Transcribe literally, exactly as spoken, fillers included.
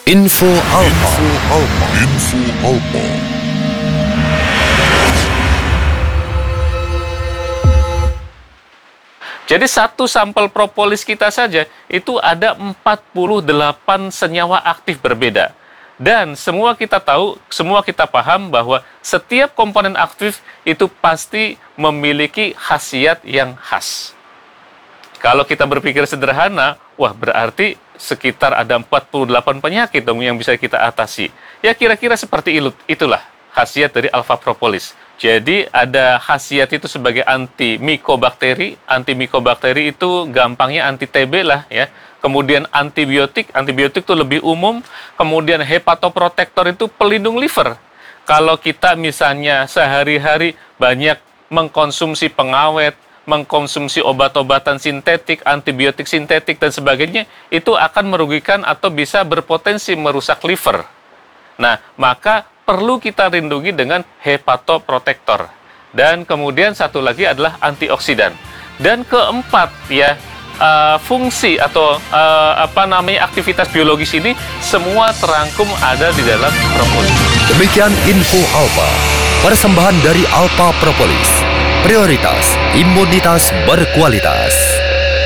Info Alpa. Info Alpa. Jadi satu sampel propolis kita saja itu ada empat puluh delapan senyawa aktif berbeda. Dan semua kita tahu, semua kita paham bahwa setiap komponen aktif itu pasti memiliki khasiat yang khas. Kalau kita berpikir sederhana, wah berarti sekitar ada empat puluh delapan penyakit dong yang bisa kita atasi. Ya kira-kira seperti itulah khasiat dari alfa propolis. Jadi ada khasiat itu sebagai anti-mikobakteri. Anti-mikobakteri itu gampangnya anti-T B lah ya. Kemudian antibiotik, antibiotik itu lebih umum. Kemudian hepatoprotektor itu pelindung liver. Kalau kita misalnya sehari-hari banyak mengkonsumsi pengawet, mengkonsumsi obat-obatan sintetik, antibiotik sintetik dan sebagainya, itu akan merugikan atau bisa berpotensi merusak liver. Nah, maka perlu kita lindungi dengan hepatoprotektor. Dan kemudian satu lagi adalah antioksidan. Dan keempat ya, uh, fungsi atau uh, apa namanya aktivitas biologis ini semua terangkum ada di dalam propolis. Demikian Info Alpa, persembahan dari Alpa Propolis. Prioritas imunitas berkualitas.